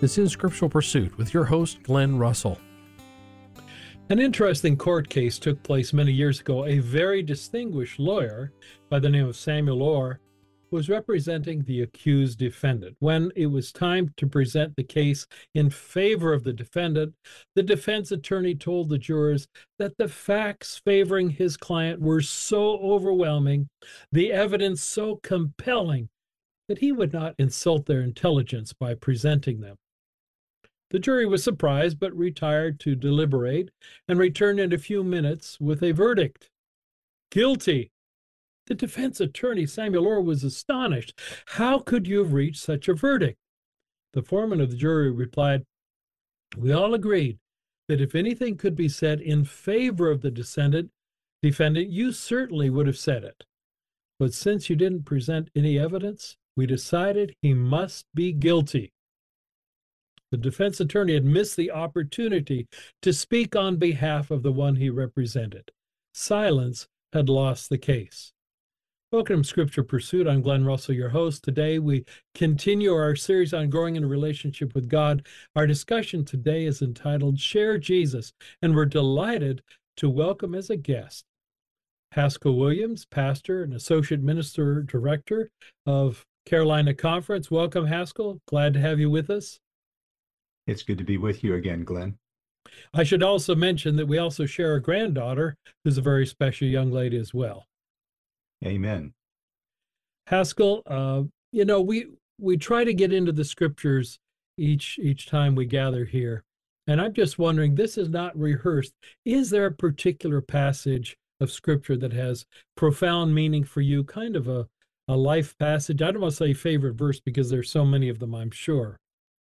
is In Scriptural Pursuit with your host, Glenn Russell. An interesting court case took place many years ago. A very distinguished lawyer by the name of Samuel Orr was representing the accused defendant. When it was time to present the case in favor of the defendant, the defense attorney told the jurors that the facts favoring his client were so overwhelming, the evidence so compelling, that he would not insult their intelligence by presenting them. The jury was surprised, but retired to deliberate and returned in a few minutes with a verdict: guilty. The defense attorney, Samuel Orr, was astonished. How could you have reached such a verdict? The foreman of the jury replied, "We all agreed that if anything could be said in favor of the defendant, you certainly would have said it. But since you didn't present any evidence, we decided he must be guilty." The defense attorney had missed the opportunity to speak on behalf of the one he represented. Silence had lost the case. Welcome to Scripture Pursuit. I'm Glenn Russell, your host. Today we continue our series on growing in a relationship with God. Our discussion today is entitled Share Jesus, and we're delighted to welcome as a guest Haskell Williams, pastor and associate minister director of Carolina Conference. Welcome, Haskell. Glad to have you with us. It's good to be with you again, Glenn. I should also mention that we also share a granddaughter who's a very special young lady as well. Amen. Haskell, we try to get into the scriptures each time we gather here. And I'm just wondering, this is not rehearsed. Is there a particular passage of scripture that has profound meaning for you, kind of a life passage? I don't want to say favorite verse because there's so many of them, I'm sure.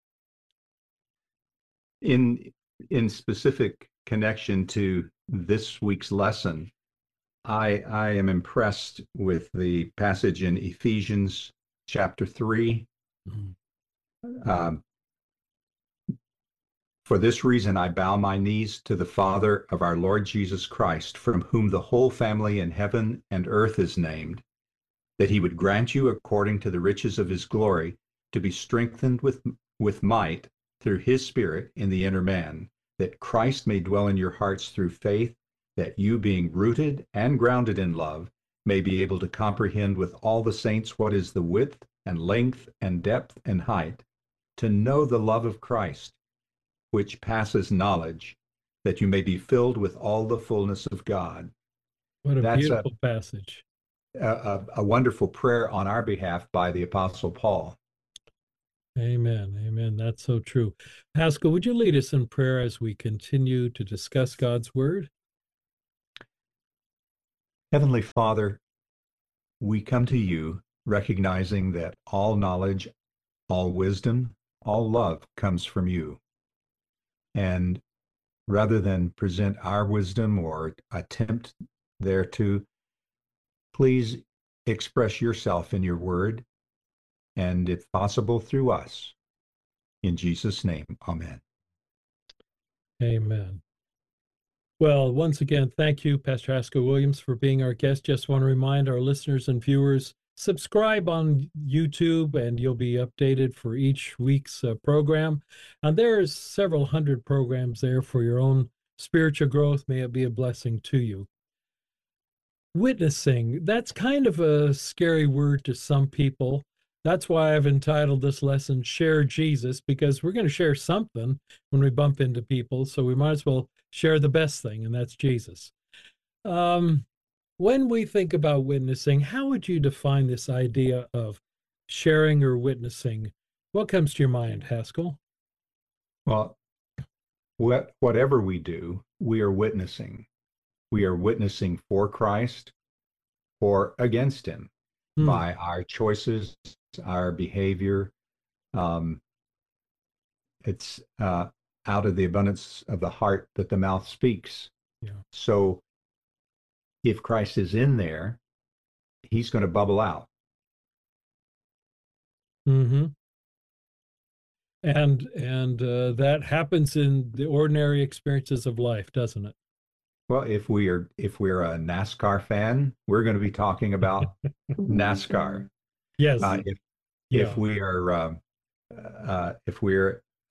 In specific connection to this week's lesson, I am impressed with the passage in Ephesians chapter 3. Mm-hmm. For this reason, I bow my knees to the Father of our Lord Jesus Christ, from whom the whole family in heaven and earth is named, that he would grant you, according to the riches of his glory, to be strengthened with might through his Spirit in the inner man, that Christ may dwell in your hearts through faith, that you, being rooted and grounded in love, may be able to comprehend with all the saints what is the width and length and depth and height, to know the love of Christ, which passes knowledge, that you may be filled with all the fullness of God. What a beautiful passage. A wonderful prayer on our behalf by the Apostle Paul. Amen. Amen. That's so true. Haskell, would you lead us in prayer as we continue to discuss God's Word? Heavenly Father, we come to you recognizing that all knowledge, all wisdom, all love comes from you. And rather than present our wisdom or attempt thereto, please express yourself in your word, and if possible, through us. In Jesus' name, amen. Amen. Well, once again, thank you, Pastor Haskell Williams, for being our guest. Just want to remind our listeners and viewers, subscribe on YouTube, and you'll be updated for each week's program. And there's several hundred programs there for your own spiritual growth. May it be a blessing to you. Witnessing, that's kind of a scary word to some people. That's why I've entitled this lesson, Share Jesus, because we're going to share something when we bump into people, so we might as well share the best thing, and that's Jesus. When we think about witnessing, how would you define this idea of sharing or witnessing? What comes to your mind, Haskell? Well, whatever we do, we are witnessing. We are witnessing for Christ or against him by our choices, our behavior. It's out of the abundance of the heart that the mouth speaks. Yeah. So if Christ is in there, he's going to bubble out. Mm-hmm. And that happens in the ordinary experiences of life, doesn't it? Well, if we're a NASCAR fan, we're going to be talking about NASCAR. Yes. If we're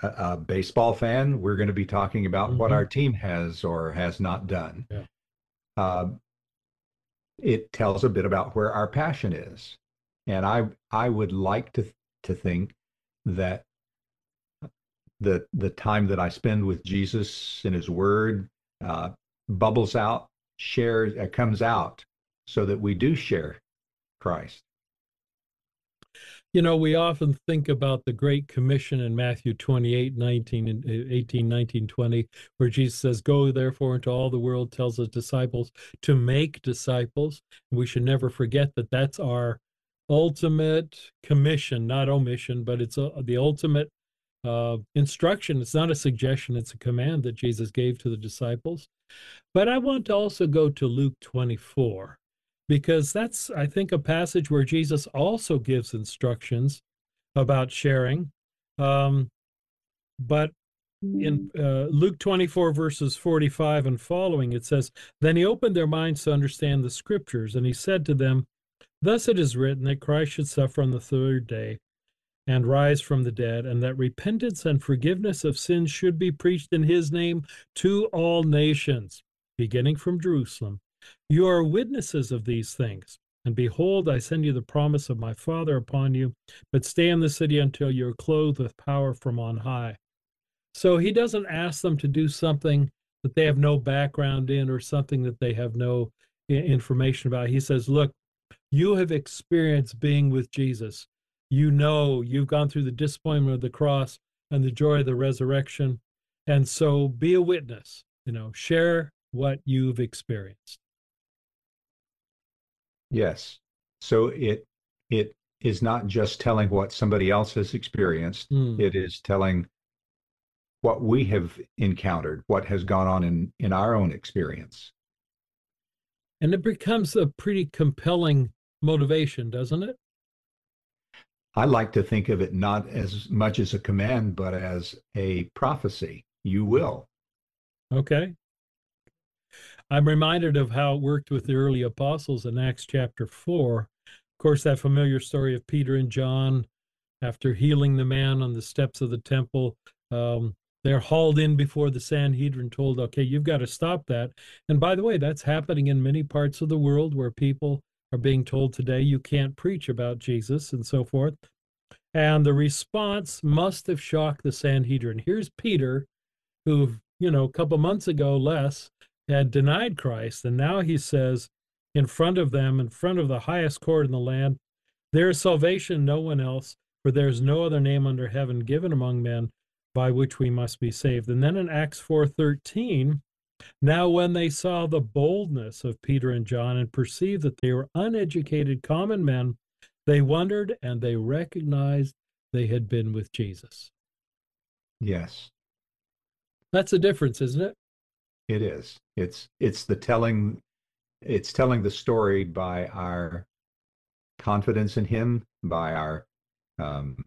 a baseball fan, we're going to be talking about what Hmm. our team has or has not done. Yeah. Uh, it tells a bit about where our passion is. And I would like to think that the time that I spend with Jesus in His Word uh, bubbles out, shares, comes out, so that we do share Christ. You know, we often think about the Great Commission in Matthew 28, 19, and 18, 19, 20, where Jesus says, "Go therefore into all the world," tells his disciples to make disciples. And we should never forget that that's our ultimate commission, not omission, but it's the ultimate instruction. It's not a suggestion, it's a command that Jesus gave to the disciples. But I want to also go to Luke 24 because that's, I think, a passage where Jesus also gives instructions about sharing. Um, but in Luke 24, verses 45 and following, it says, "Then he opened their minds to understand the scriptures, and he said to them, Thus it is written that Christ should suffer on the third day and rise from the dead, and that repentance and forgiveness of sins should be preached in his name to all nations, beginning from Jerusalem. You are witnesses of these things. And behold, I send you the promise of my Father upon you, but stay in the city until you are clothed with power from on high." So he doesn't ask them to do something that they have no background in or something that they have no information about. He says, look, you have experienced being with Jesus. You know, you've gone through the disappointment of the cross and the joy of the resurrection. And so be a witness, share what you've experienced. Yes. So it is not just telling what somebody else has experienced. Mm. It is telling what we have encountered, what has gone on in our own experience. And it becomes a pretty compelling motivation, doesn't it? I like to think of it not as much as a command, but as a prophecy. You will. Okay. I'm reminded of how it worked with the early apostles in Acts chapter 4. Of course, that familiar story of Peter and John after healing the man on the steps of the temple. Um, they're hauled in before the Sanhedrin, told, okay, you've got to stop that. And by the way, that's happening in many parts of the world where people are being told today you can't preach about Jesus and so forth. And the response must have shocked the Sanhedrin. Here's Peter, who, a couple months ago less, had denied Christ. And now he says, in front of them, in front of the highest court in the land, there is salvation, no one else, for there is no other name under heaven given among men by which we must be saved. And then in Acts 4:13, now when they saw the boldness of Peter and John and perceived that they were uneducated common men, they wondered and they recognized they had been with Jesus. Yes, That's a difference, isn't it? it is. It's telling the story by our confidence in Him, by our um,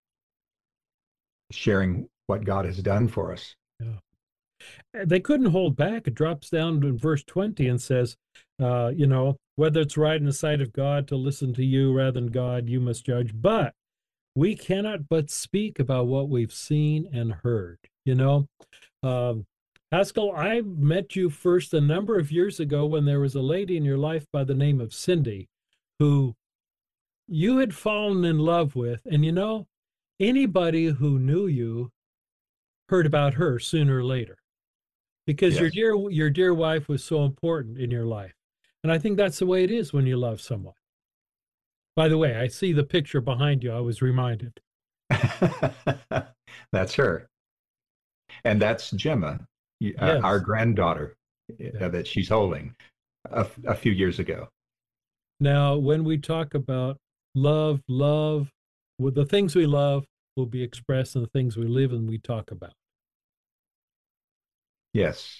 sharing what God has done for us. Yeah. They couldn't hold back. It drops down in verse 20 and says, whether it's right in the sight of God to listen to you rather than God, you must judge. But we cannot but speak about what we've seen and heard. Um, Haskell, I met you first a number of years ago when there was a lady in your life by the name of Cindy who you had fallen in love with. And anybody who knew you heard about her sooner or later because Yes. your dear wife was so important in your life. And I think that's the way it is when you love someone. By the way, I see the picture behind you. I was reminded. That's her. And that's Gemma, our Yes. granddaughter Yeah. that she's holding a few years ago. Now, when we talk about love, with the things we love will be expressed in the things we live and we talk about. Yes.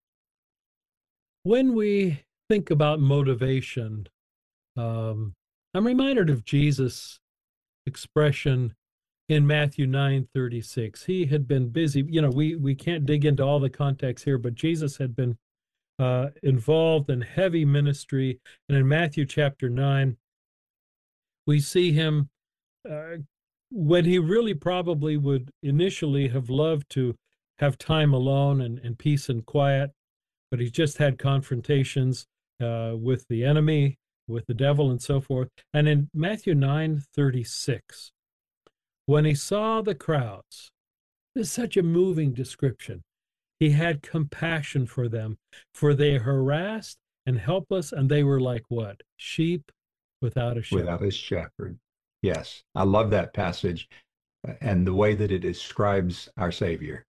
When we think about motivation, I'm reminded of Jesus' expression in Matthew 9:36. He had been busy. We can't dig into all the context here, but Jesus had been involved in heavy ministry. And in Matthew chapter 9, we see him when he really probably would initially have loved to have time alone and peace and quiet, but he just had confrontations with the enemy, with the devil, and so forth. And in Matthew 9:36, when he saw the crowds, this is such a moving description. He had compassion for them, for they harassed and helpless, and they were like what? Sheep without a shepherd. Without his shepherd. Yes, I love that passage and the way that it describes our Savior.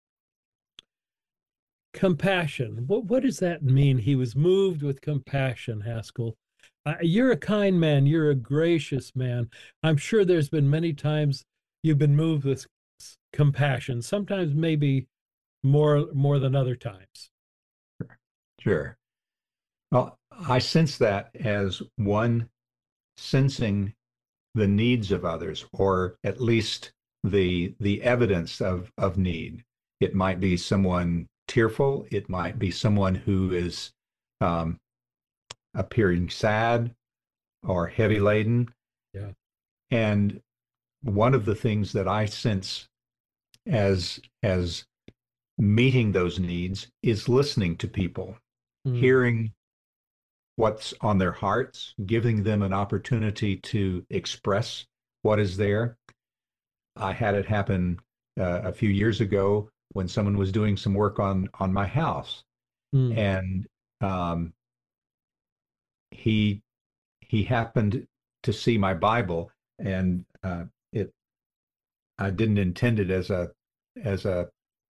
Compassion. What does that mean? He was moved with compassion, Haskell. You're a kind man. You're a gracious man. I'm sure there's been many times you've been moved with compassion, sometimes maybe more than other times. Sure. Well, I sense that as one sensing the needs of others, or at least the evidence of need. It might be someone tearful. It might be someone who is um, appearing sad or heavy laden. Yeah. And one of the things that I sense as meeting those needs is listening to people, hearing what's on their hearts, giving them an opportunity to express what is there. I had it happen a few years ago when someone was doing some work on my house, and he happened to see my Bible, and it I didn't intend it as a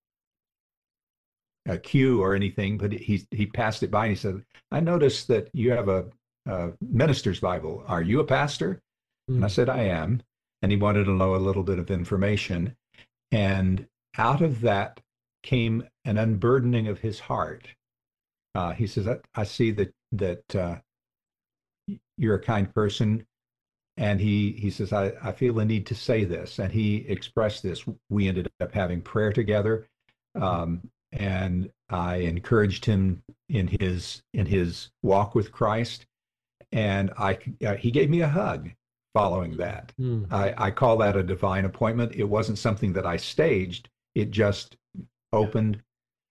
cue or anything, but he passed it by and he said, "I noticed that you have a minister's Bible. Are you a pastor?" And I said, "I am." And he wanted to know a little bit of information. And out of that came an unburdening of his heart. He says, "I see that you're a kind person." And he says, I feel the need to say this. And he expressed this. We ended up having prayer together. And I encouraged him in his walk with Christ, and he gave me a hug following that. I call that a divine appointment. It wasn't something that I staged. It just opened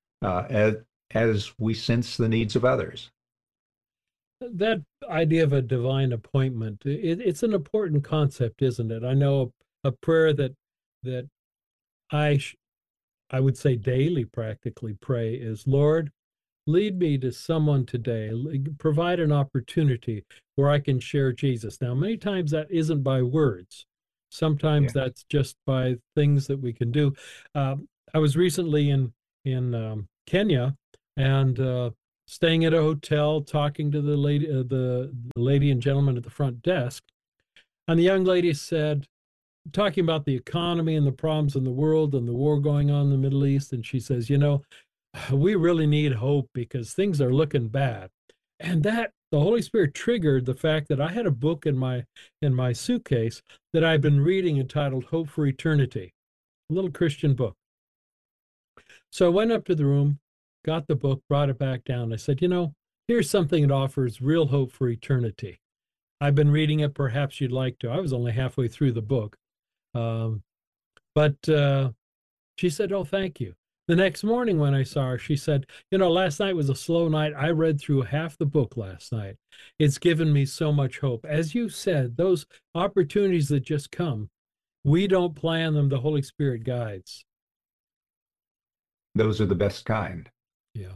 as we sense the needs of others. That idea of a divine appointment, it's an important concept, isn't it? I know a prayer that I I would say daily practically pray is, Lord, lead me to someone today, provide an opportunity where I can share Jesus. Now, many times that isn't by words. Sometimes that's just by things that we can do. I was recently in Kenya and staying at a hotel, talking to the lady and gentleman at the front desk, and the young lady said, talking about the economy and the problems in the world and the war going on in the Middle East. And she says, we really need hope because things are looking bad. And that the Holy Spirit triggered the fact that I had a book in my suitcase that I've been reading entitled Hope for Eternity, a little Christian book. So I went up to the room, got the book, brought it back down. I said, here's something that offers real hope for eternity. I've been reading it. Perhaps you'd like to. I was only halfway through the book. But she said, "Oh, thank you." The next morning when I saw her, she said, last night was a slow night. I read through half the book last night. It's given me so much hope. As you said, those opportunities that just come, we don't plan them. The Holy Spirit guides. Those are the best kind. Yeah.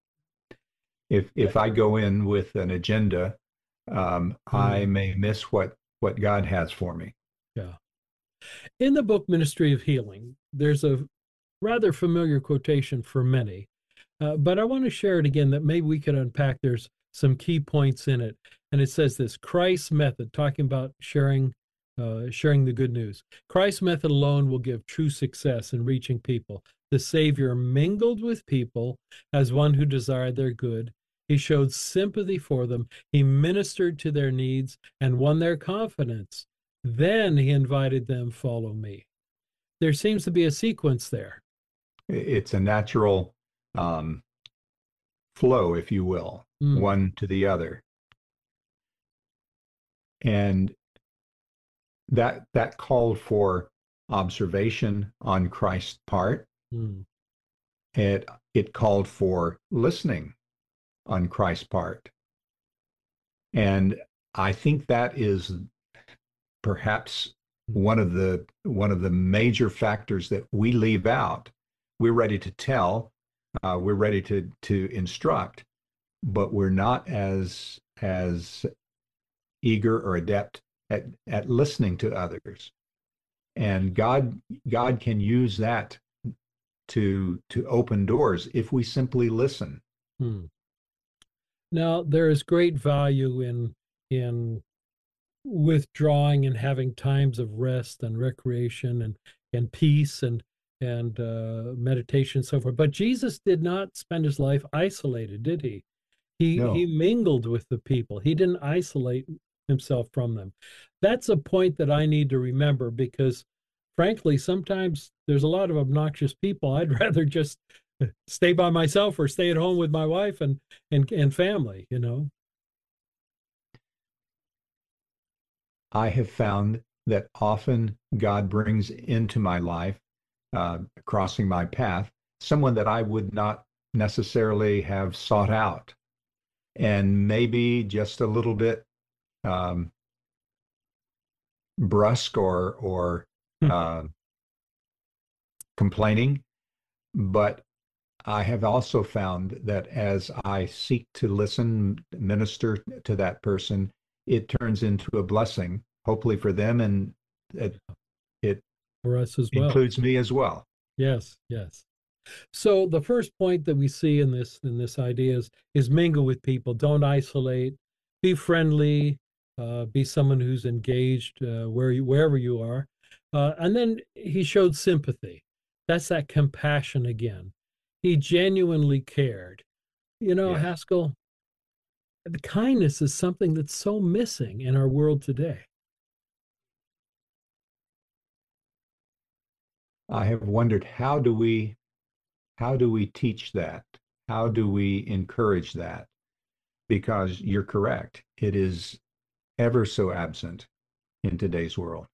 If I go in with an agenda, I may miss what God has for me. Yeah. In the book Ministry of Healing, there's a rather familiar quotation for many, but I want to share it again that maybe we can unpack. There's some key points in it. And it says this: Christ's method, talking about sharing the good news. Christ's method alone will give true success in reaching people. The Savior mingled with people as one who desired their good. He showed sympathy for them. He ministered to their needs and won their confidence. Then he invited them, follow me. There seems to be a sequence there. It's a natural flow, if you will, one to the other. And that called for observation on Christ's part. Hmm. It called for listening on Christ's part. And I think that is perhaps one of the major factors that we leave out. We're ready to tell, we're ready to instruct, but we're not as eager or adept at listening to others. And God can use that to open doors if we simply listen. Hmm. Now, there is great value in withdrawing and having times of rest and recreation and peace and meditation and so forth. But Jesus did not spend his life isolated, did he? He No, mingled with the people. He didn't isolate himself from them. That's a point that I need to remember because frankly, sometimes there's a lot of obnoxious people. I'd rather just stay by myself or stay at home with my wife and family, you know. I have found that often God brings into my life, crossing my path, someone that I would not necessarily have sought out, and maybe just a little bit um, brusque or uh, complaining. But I have also found that as I seek to listen, minister to that person, it turns into a blessing, hopefully for them, and it For us as well. includes me as well. Yes, yes. So the first point that we see in this idea is mingle with people. Don't isolate. Be friendly. Be someone who's engaged wherever you are. And then he showed sympathy. That's that compassion again. He genuinely cared. You know, Yes. Haskell, the kindness is something that's so missing in our world today. I have wondered how do we teach that? How do we encourage that? Because you're correct, it is ever so absent in today's world.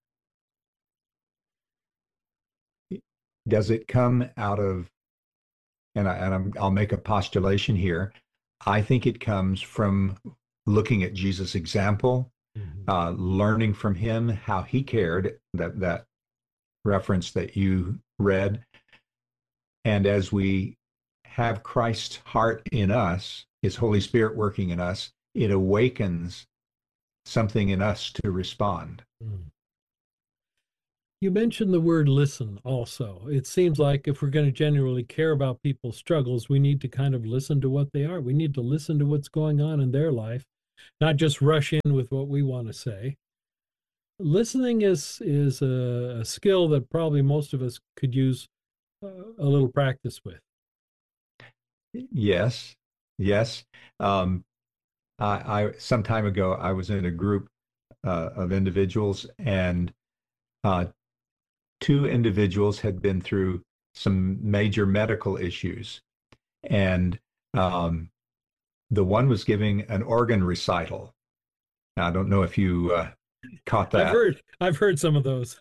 Does it come out of, I'll make a postulation here. I think it comes from looking at Jesus' example, Mhm. learning from him how he cared, that reference that you read. And as we have Christ's heart in us, his Holy Spirit working in us, it awakens something in us to respond. Mm. You mentioned the word listen also. It seems like if we're going to genuinely care about people's struggles, we need to kind of listen to what they are. We need to listen to what's going on in their life, not just rush in with what we want to say. Listening is a skill that probably most of us could use a little practice with. Yes, yes. Um, I some time ago I was in a group of individuals, and uh, two individuals had been through some major medical issues, and um, the one was giving an organ recital. Now, I don't know if you caught that. I've heard some of those.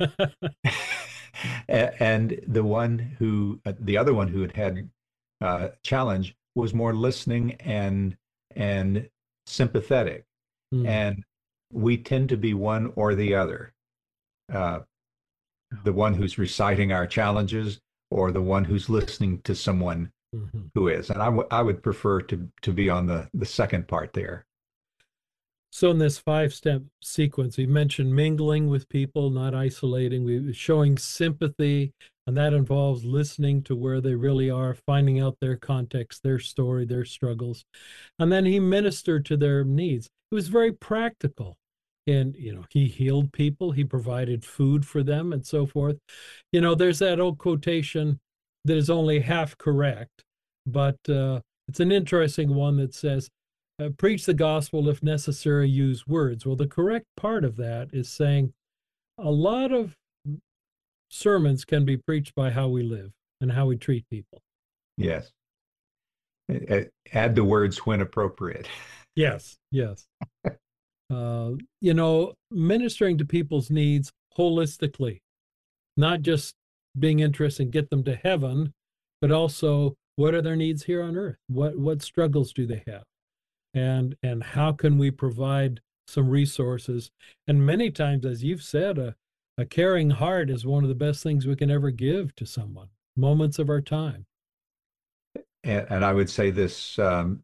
And the other one who had challenge was more listening and sympathetic. Hmm. And we tend to be one or the other, uh, the one who's reciting our challenges or the one who's listening to someone Mhm. who is. And I would prefer to be on the second part there. So in this five-step sequence, we mentioned mingling with people, not isolating. We showing sympathy, and that involves listening to where they really are, finding out their context, their story, their struggles. And then he ministered to their needs. It was very practical. And, he healed people, he provided food for them, and so forth. There's that old quotation that is only half correct, but it's an interesting one that says, preach the gospel, if necessary, use words. Well, the correct part of that is saying a lot of sermons can be preached by how we live and how we treat people. Yes. Add the words when appropriate. Yes, yes. Ministering to people's needs holistically, not just being interested in get them to heaven, but also what are their needs here on earth? What struggles do they have? And how can we provide some resources? And many times, as you've said, a caring heart is one of the best things we can ever give to someone, moments of our time. And I would say this,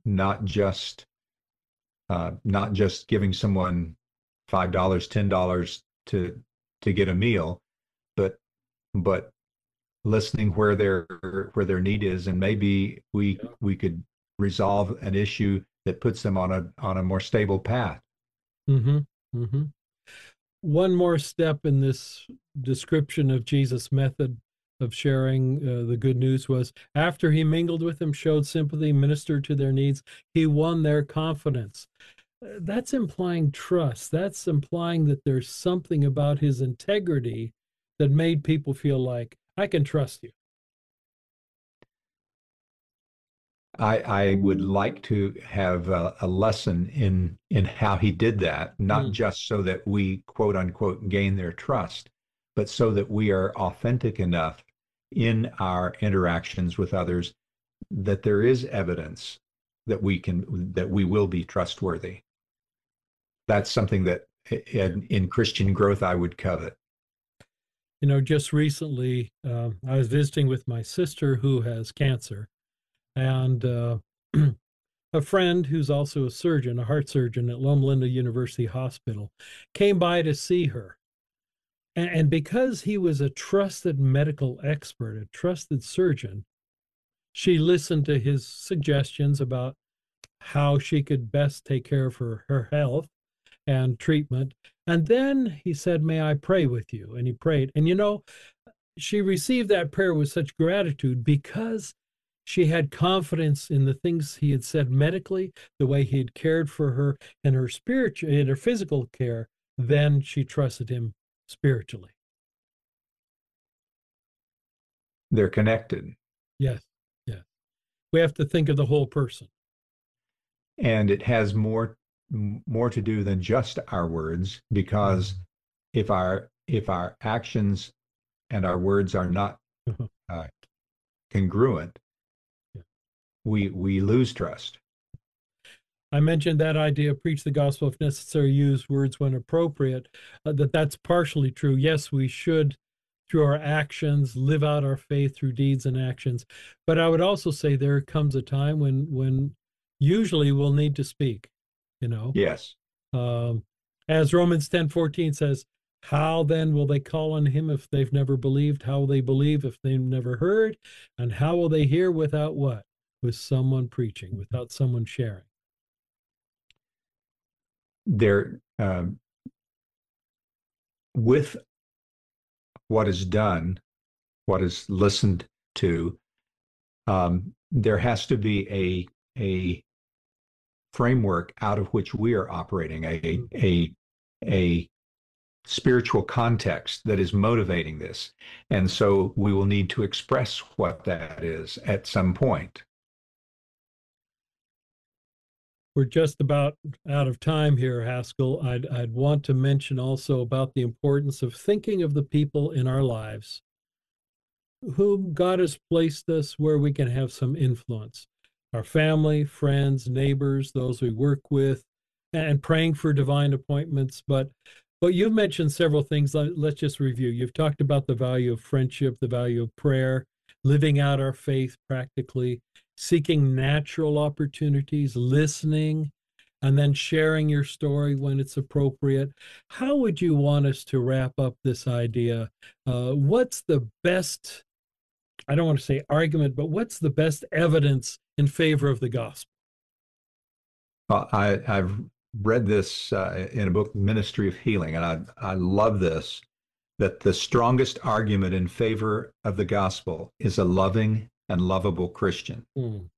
not just giving someone $5, $10 to get a meal, but but listening where their need is, and maybe we could resolve an issue that puts them on a more stable path. Mm-hmm. Mm-hmm. One more step in this description of Jesus' method of sharing the good news was after he mingled with them, showed sympathy, ministered to their needs, he won their confidence. That's implying trust. That's implying that there's something about his integrity that made people feel like, I can trust you. I would like to have a lesson in how he did that, not Mm. just so that we quote unquote gain their trust, but so that we are authentic enough in our interactions with others that there is evidence that we will be trustworthy. That's something that in Christian growth I would covet. You know, just recently, I was visiting with my sister who has cancer, and a friend who's also a surgeon, a heart surgeon at Loma Linda University Hospital, came by to see her. And because he was a trusted medical expert, a trusted surgeon, she listened to his suggestions about how she could best take care of her health and treatment. And then he said, May I pray with you? And he prayed. And you know, she received that prayer with such gratitude because she had confidence in the things he had said medically, the way he had cared for her and her spiritual and her physical care. Then she trusted him spiritually. They're connected. Yes, yes. We have to think of the whole person. And it has more to do than just our words, because if our actions and our words are not uh, congruent, Yeah. we lose trust. I mentioned that idea, preach the gospel if necessary, use words when appropriate, that's partially true. Yes, we should, through our actions, live out our faith through deeds and actions. But I would also say there comes a time when usually we'll need to speak, you know. Yes. Um, as Romans 10:14 says, how then will they call on him if they've never believed? How will they believe if they've never heard? And how will they hear without what? With someone preaching, without someone sharing. There, with what is done, what is listened to, there has to be a framework out of which we are operating, a spiritual context that is motivating this. And so we will need to express what that is at some point. We're just about out of time here, Haskell. I'd want to mention also about the importance of thinking of the people in our lives whom God has placed us where we can have some influence. Our family, friends, neighbors, those we work with, and praying for divine appointments. But you've mentioned several things. Let's just review. You've talked about the value of friendship, the value of prayer, living out our faith practically, seeking natural opportunities, listening, and then sharing your story when it's appropriate. How would you want us to wrap up this idea? What's the best, I don't want to say argument, but what's the best evidence in favor of the gospel? Well, I've read this in a book, Ministry of Healing, and I love this, that the strongest argument in favor of the gospel is a loving and lovable Christian. Hmm.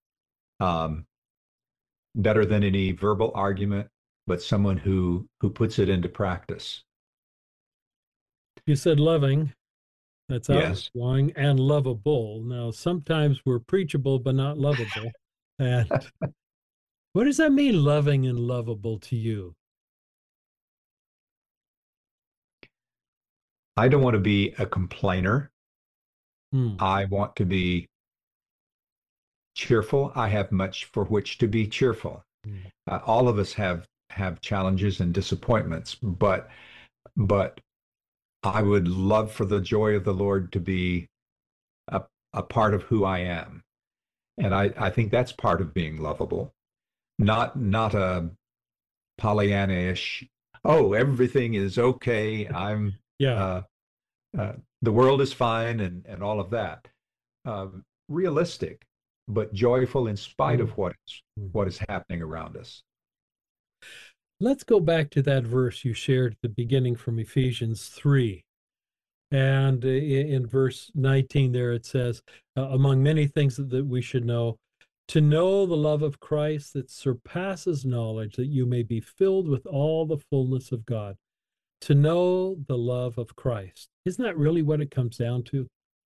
Better than any verbal argument, but someone who puts it into practice. You said loving, that's Yes. outgoing, and lovable. Now, sometimes we're preachable, but not lovable. And what does that mean, loving and lovable to you? I don't want to be a complainer. Hmm. I want to be cheerful. I have much for which to be cheerful. All of us have challenges and disappointments, but I would love for the joy of the Lord to be a part of who I am. And I think that's part of being lovable. Not a Pollyanna-ish, oh, everything is okay. Yeah. The world is fine and all of that. Realistic, but joyful in spite of what is happening around us. Let's go back to that verse you shared at the beginning from Ephesians 3. And in verse 19 there it says, among many things that we should know, to know the love of Christ that surpasses knowledge, that you may be filled with all the fullness of God. To know the love of Christ. Isn't that really what it comes down to?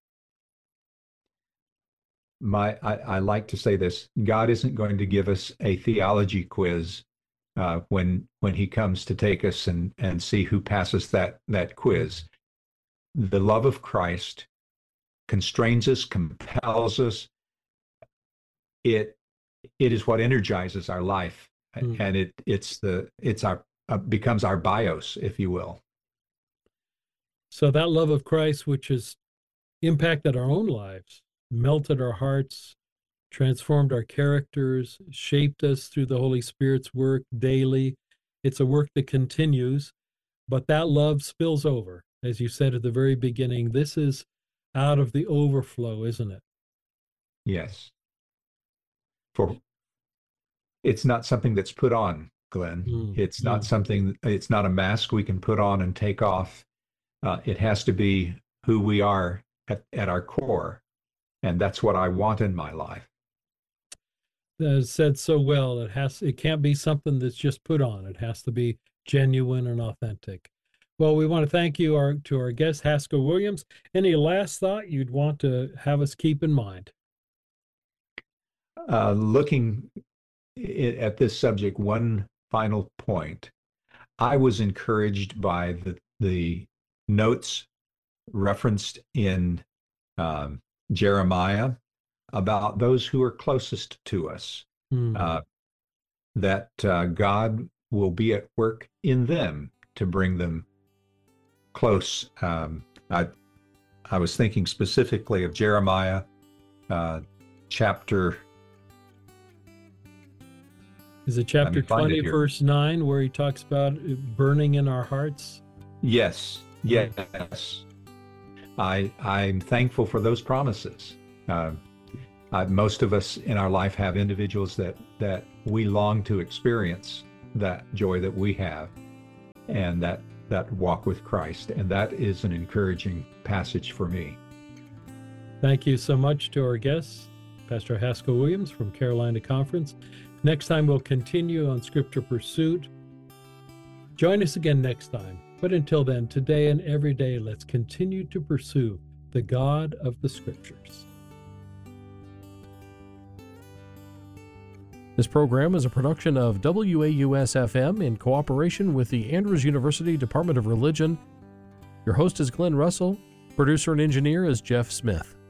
I like to say this: God isn't going to give us a theology quiz when he comes to take us and see who passes that quiz. The love of Christ constrains us, compels us. It is what energizes our life, and it's our becomes our bios, if you will. So that love of Christ, which has impacted our own lives, melted our hearts, transformed our characters, shaped us through the Holy Spirit's work daily. It's a work that continues, but that love spills over. As you said at the very beginning, this is out of the overflow, isn't it? Yes. For it's not something that's put on, Glenn. It's not something, it's not a mask we can put on and take off. It has to be who we are at our core. And that's what I want in my life. As said so well, it can't be something that's just put on. It has to be genuine and authentic. Well, we want to thank you to our guest, Haskell Williams. Any last thought you'd want to have us keep in mind? Looking at this subject, one final point. I was encouraged by the notes referenced in Jeremiah about those who are closest to us, that God will be at work in them to bring them close. I was thinking specifically of Jeremiah chapter. Is it chapter 20, verse 9, where he talks about burning in our hearts? Yes. I'm thankful for those promises. Most of us in our life have individuals that we long to experience that joy that we have, and that walk with Christ. And that is an encouraging passage for me. Thank you so much to our guests, Pastor Haskell Williams from Carolina Conference. Next time we'll continue on Scripture Pursuit. Join us again next time. But until then, today and every day, let's continue to pursue the God of the Scriptures. This program is a production of WAUS-FM in cooperation with the Andrews University Department of Religion. Your host is Glenn Russell. Producer and engineer is Jeff Smith.